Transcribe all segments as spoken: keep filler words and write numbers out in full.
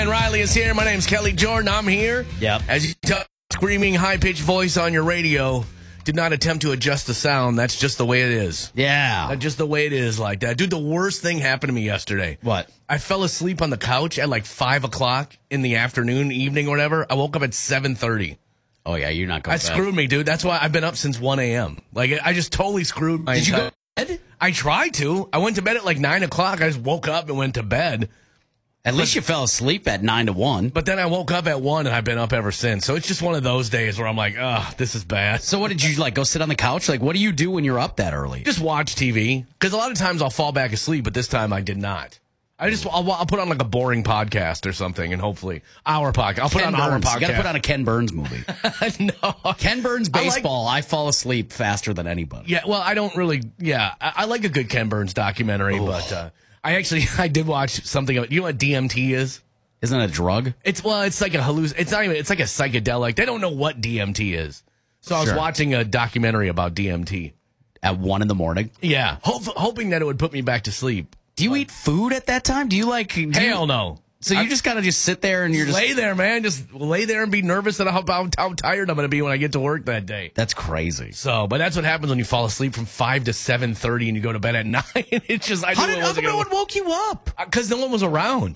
Ryan Riley is here. My name's Kelly Jordan. I'm here. Yep. As you tell, screaming high-pitched voice on your radio, did not attempt to adjust the sound. That's just the way it is. Yeah. That's just the way it is like that. Dude, the worst thing happened to me yesterday. What? I fell asleep on the couch at like five o'clock in the afternoon, evening, or whatever. I woke up at seven thirty. Oh, yeah, you're not going That to bed. screwed me, dude. That's why I've been up since one a.m. Like, I just totally screwed my Did you entire- go to bed? I tried to. I went to bed at like nine o'clock. I just woke up and went to bed. At least you fell asleep at nine to one. But then I woke up at one and I've been up ever since. So it's just one of those days where I'm like, oh, this is bad. So what did you, like, go sit on the couch? Like, what do you do when you're up that early? Just watch T V. Because a lot of times I'll fall back asleep, but this time I did not. I just, I'll, I'll put on like a boring podcast or something and hopefully our podcast. I'll put Ken on our Burns. podcast. You got to put on a Ken Burns movie. No. Ken Burns I like- baseball, I, fall asleep faster than anybody. Yeah, well, I don't really, yeah. I, I like a good Ken Burns documentary, but uh, I actually, I did watch something of it. You know what D M T is? Isn't it a drug? It's, well, it's like a halluc. It's not even, it's like a psychedelic. They don't know what D M T is. So I was Sure. watching a documentary about D M T. At one in the morning? Yeah, hope, hoping that it would put me back to sleep. Do you eat food at that time? Do you, like... Do Hell you, no. So you I- just kind of just sit there and you're just... Lay there, man. Just lay there and be nervous about how, how tired I'm going to be when I get to work that day. That's crazy. So, but that's what happens when you fall asleep from five to seven thirty and you go to bed at nine. It's just I How knew did it how wasn't come no gonna one woke you up? because no one was around.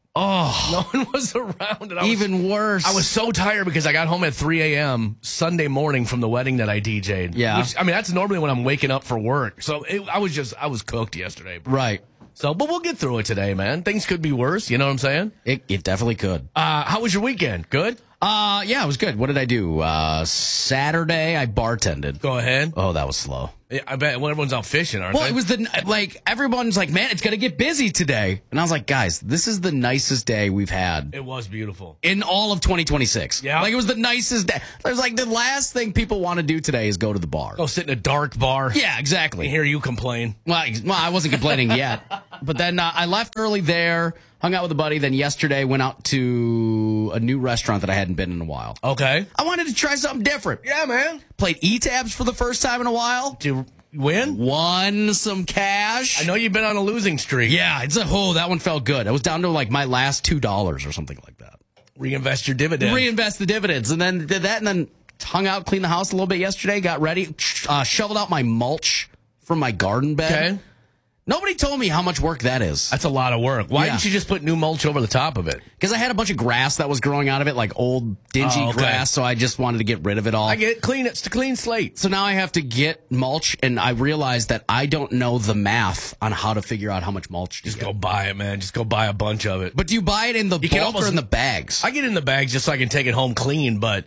Oh, No one was around. And I was, even worse. I was so tired because I got home at three a.m. Sunday morning from the wedding that I D J'd. Yeah. Which, I mean, that's normally when I'm waking up for work. So it, I was just, I was cooked yesterday. Bro. Right. So, but we'll get through it today, man. Things could be worse. You know what I'm saying? It, it definitely could. Uh, how was your weekend? Good? Uh, yeah, it was good. What did I do? Uh, Saturday, I bartended. Go ahead. Oh, that was slow. Yeah, I bet when everyone's out fishing, aren't Well, they? it was the, like, everyone's like, man, it's going to get busy today. And I was like, guys, this is the nicest day we've had It was beautiful. in all of twenty twenty-six. Yeah. Like, it was the nicest day. It was like the last thing people want to do today is go to the bar. Go sit in a dark bar. Yeah, And exactly. hear you complain. Well, I, well, I wasn't complaining yet. But then uh, I left early there, hung out with a buddy. Then yesterday went out to a new restaurant that I hadn't been in a while. Okay. I wanted to try something different. Yeah, man. Played E-Tabs for the first time in a while. Did you win? Won some cash. I know you've been on a losing streak. Yeah, it's a oh, that one felt good. I was down to like my last two dollars or something like that. Reinvest your dividend. Reinvest the dividends, and then did that, and then hung out, cleaned the house a little bit yesterday. Got ready, uh, shoveled out my mulch from my garden bed. Okay. Nobody told me how much work that is. That's a lot of work. Why Yeah. didn't you just put new mulch over the top of it? Because I had a bunch of grass that was growing out of it, like old dingy Oh, okay. grass, so I just wanted to get rid of it all. I get clean. It's a clean slate. So now I have to get mulch, and I realized that I don't know the math on how to figure out how much mulch to Just get. go buy it, man. Just go buy a bunch of it. But do you buy it in the You can bulk almost- or in the bags? I get in the bags just so I can take it home clean, but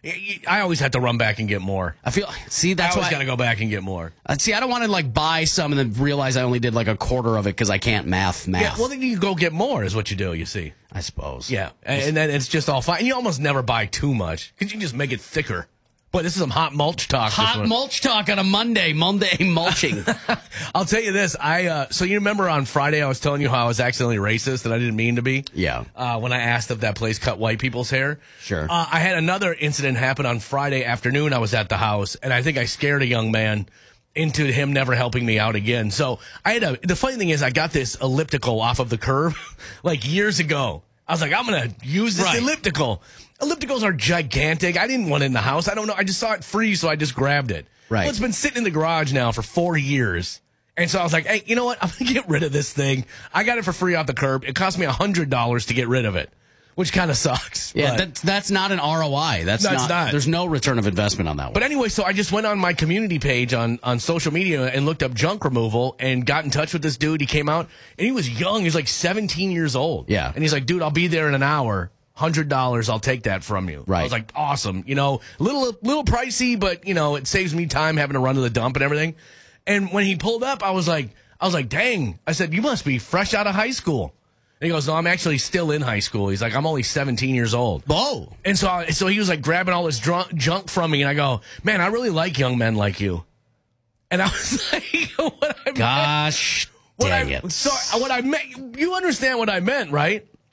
I always have to run back and get more. I feel. See, I that's always why. got to go back and get more. Uh, see, I don't want to like buy some and then realize I only did like a quarter of it because I can't math math. Yeah, well, then you go get more is what you do, you see. I suppose. Yeah, and, and then it's just all fine. And you almost never buy too much because you can just make it thicker. Boy, this is some hot mulch talk. this Hot one. mulch talk on a Monday. Monday mulching. I'll tell you this. I uh, so you remember on Friday I was telling you how I was accidentally racist and I didn't mean to be. Yeah. Uh, when I asked if that place cut white people's hair. Sure. Uh, I had another incident happen on Friday afternoon. I was at the house and I think I scared a young man into him never helping me out again. So I had a. The funny thing is, I got this elliptical off of the curb like years ago. I was like, I'm gonna use this Right. elliptical. Ellipticals are gigantic. I didn't want it in the house. I don't know. I just saw it free, so I just grabbed it. Right. Well, it's been sitting in the garage now for four years. And so I was like, hey, you know what? I'm going to get rid of this thing. I got it for free off the curb. It cost me one hundred dollars to get rid of it, which kind of sucks. Yeah, but, that's that's not an R O I. That's No, it's not, not. There's no return of investment on that one. but anyway, so I just went on my community page on, on social media and looked up junk removal and got in touch with this dude. He came out, and he was young. He was like seventeen years old. Yeah. And he's like, dude, I'll be there in an hour. one hundred dollars, I'll take that from you. Right. I was like, awesome. You know, little little pricey, but, you know, it saves me time having to run to the dump and everything. And when he pulled up, I was like, I was like, dang. I said, you must be fresh out of high school. And he goes, no, I'm actually still in high school. He's like, I'm only seventeen years old. Whoa. And so, I, so he was like grabbing all this drunk, junk from me. And I go, man, I really like young men like you. And I was like, what I meant, Gosh what dang I, it. so what I meant, you understand what I meant, right?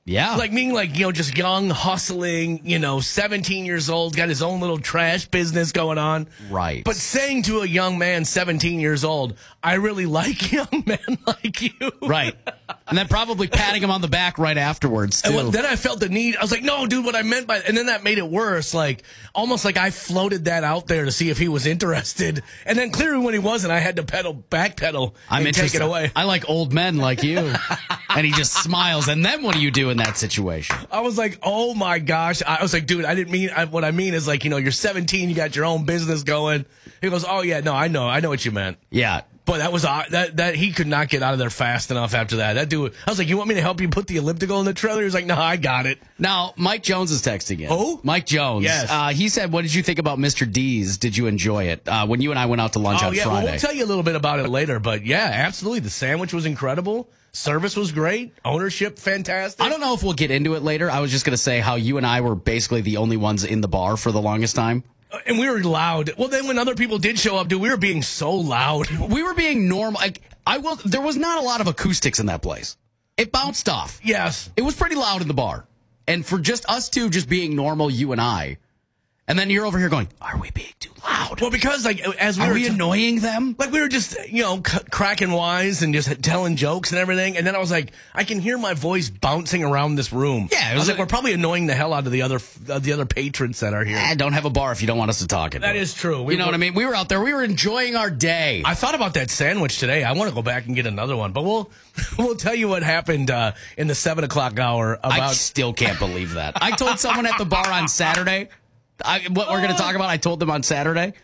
Yeah. Like being like, you know, just young, hustling, you know, seventeen years old, got his own little trash business going on. Right. But saying to a young man, seventeen years old, I really like young men like you. Right. And then probably patting him on the back right afterwards, too. And well, then I felt the need. I was like, no, dude, what I meant by, and then that made it worse. Like, almost like I floated that out there to see if he was interested. And then clearly when he wasn't, I had to pedal, backpedal I'm and interested. take it away. I like old men like you. And he just smiles. And then what do you do in that situation? I was like, oh my gosh. I was like, dude, I didn't mean, I, what I mean is like, you know, you're seventeen, you got your own business going. He goes, oh yeah, no, I know. I know what you meant. Yeah. But that was uh, that that he could not get out of there fast enough after that. That dude, I was like, "You want me to help you put the elliptical in the trailer?" He was like, "No, I got it." Now, Mike Jones is texting in. Who? Mike Jones. Yes. Uh, he said, "What did you think about Mister D's? Did you enjoy it?" Uh, when you and I went out to lunch Oh on yeah, Friday. well, we'll tell you a little bit about it later. But yeah, absolutely, the sandwich was incredible. Service was great. Ownership fantastic. I don't know if we'll get into it later. I was just going to say how you and I were basically the only ones in the bar for the longest time. And we were loud. Well, then when other people did show up, dude, we were being so loud. We were being normal. Like I will. There was not a lot of acoustics in that place. It bounced off. Yes. It was pretty loud in the bar. And for just us two just being normal, you and I, and then you're over here going, are we being too loud? Well, because like as we Are were we t- annoying them? like we were just, you know, c- cracking wise and just telling jokes and everything. And then I was like, I can hear my voice bouncing around this room. Yeah, it I was was like, a- we're probably annoying the hell out of the other uh, the other patrons that are here. Eh, don't have a bar if you don't want us to talk. That is true. We You know were- what I mean? We were out there. We were enjoying our day. I thought about that sandwich today. I want to go back and get another one, but we'll we'll tell you what happened uh, in the seven o'clock hour I about. still can't believe that. I told someone at the bar on Saturday. I, what we're going to talk about, I told them on Saturday.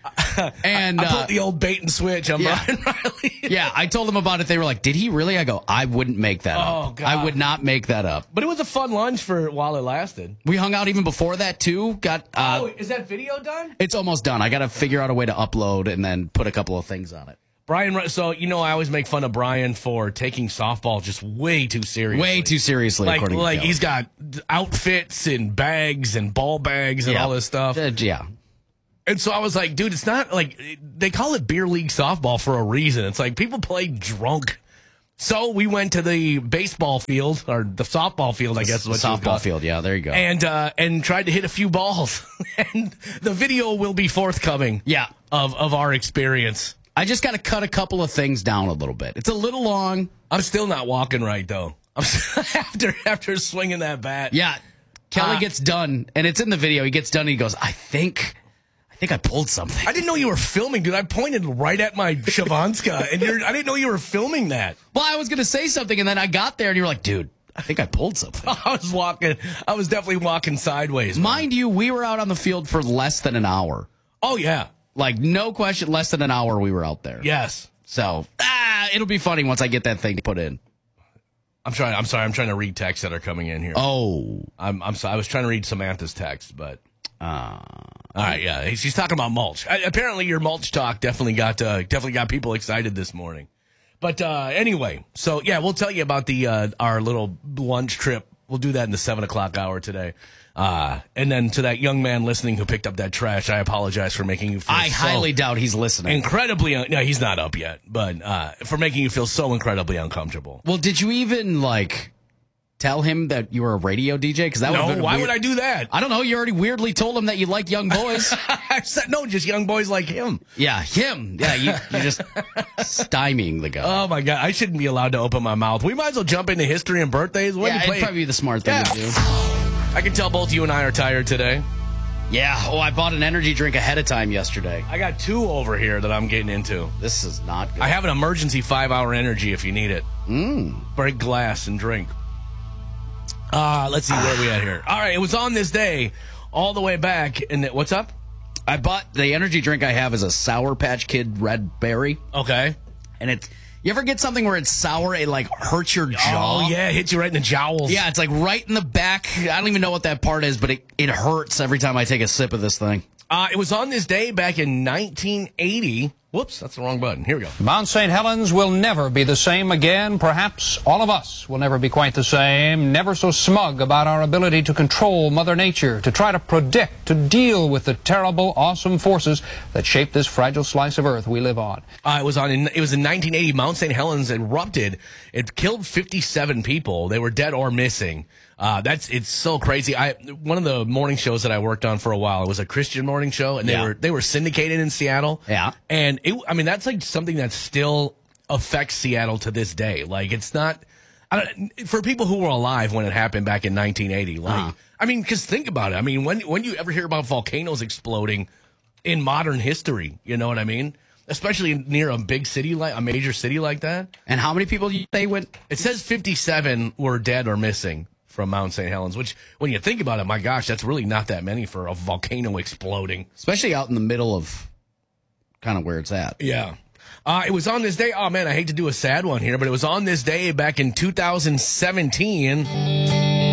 And I uh, put the old bait and switch on yeah. Brian Riley. yeah, I told them about it. They were like, did he really? I go, I wouldn't make that Oh, up. God. I would not make that up. But it was a fun lunch for while it lasted. We hung out even before that, too. Got uh, oh, is that video done? It's almost done. I got to figure out a way to upload and then put a couple of things on it. Brian, so you know I always make fun of Brian for taking softball just way too seriously. Way too seriously, Like, according like to he's got outfits and bags and ball bags and yeah. all this stuff. Uh, yeah. And so I was like, dude, it's not like they call it beer league softball for a reason. It's like people play drunk. So we went to the baseball field or the softball field, I guess is what you would call Softball it. field. Yeah, there you go. And uh, and tried to hit a few balls. And the video will be forthcoming. Yeah. Of of our experience. I just got to cut a couple of things down a little bit. It's a little long. I'm still not walking right though. I'm after after swinging that bat. Yeah. Kelly Uh, gets done, and it's in the video. He gets done, and he goes, I think, I think I pulled something. I didn't know you were filming, dude. I pointed right at my Shavanska, and you're, I didn't know you were filming that. Well, I was going to say something, and then I got there, and you were like, dude, I think I pulled something. I was walking. I was definitely walking sideways. man. Mind you, we were out on the field for less than an hour. Oh yeah. Like, no question, less than an hour we were out there. Yes. So, ah, it'll be funny once I get that thing put in. I'm trying. I'm sorry. I'm trying to read texts that are coming in here. Oh. I'm. I'm sorry. I was trying to read Samantha's text, but. Uh, All right. Yeah. She's talking about mulch. I, apparently, your mulch talk definitely got uh, definitely got people excited this morning. But uh, anyway, so yeah, we'll tell you about the uh, our little lunch trip. We'll do that in the seven o'clock hour today. Uh, and then to that young man listening who picked up that trash, I apologize for making you feel I so highly doubt he's listening. incredibly, un- no, he's not up yet, but uh, for making you feel so incredibly uncomfortable. Well, did you even, like, tell him that you were a radio D J? Because that No, would why weird- would I do that? I don't know. You already weirdly told him that you like young boys. I said, no, just young boys like him. Yeah, him. Yeah, you, you're just stymieing the guy. Oh, my God. I shouldn't be allowed to open my mouth. We might as well jump into history and birthdays. What yeah, do you it'd play? probably be the smart thing Yeah. to do. I can tell both you and I are tired today. Yeah. Oh, I bought an energy drink ahead of time yesterday. I got two over here that I'm getting into. This is not good. I have an emergency five-hour energy if you need it. Mm. Break glass and drink. Uh, let's see where we at here. All right, it was on this day all the way back. And it, what's up? I bought the energy drink I have is a Sour Patch Kid Red Berry. Okay. And it's, you ever get something where it's sour, it like hurts your jaw? Oh, yeah, hit you right in the jowls. Yeah, it's like right in the back. I don't even know what that part is, but it, it hurts every time I take a sip of this thing. Uh, it was on this day back in nineteen eighty. Whoops, that's the wrong button. Here we go. Mount Saint Helens will never be the same again. Perhaps all of us will never be quite the same. Never so smug about our ability to control Mother Nature, to try to predict, to deal with the terrible, awesome forces that shape this fragile slice of earth we live on. Uh, it was on. In, it was in nineteen eighty. Mount Saint Helens erupted. It killed fifty-seven people. They were dead or missing. Uh, that's it's so crazy. I one of the morning shows that I worked on for a while. It was a Christian morning show, and they Yeah. were they were syndicated in Seattle. Yeah. and it, I mean that's like something that still affects Seattle to this day. Like it's not I don't, for people who were alive when it happened back in nineteen eighty. Like Uh-huh. I mean, because think about it. I mean, when when you ever hear about volcanoes exploding in modern history, you know what I mean? Especially near a big city like a major city like that. And how many people you say went? It says fifty-seven were dead or missing from Mount Saint Helens, which, when you think about it, my gosh, that's really not that many for a volcano exploding. Especially out in the middle of kind of where it's at. Yeah. Uh, it was on this day. Oh, man, I hate to do a sad one here, but it was on this day back in two thousand seventeen.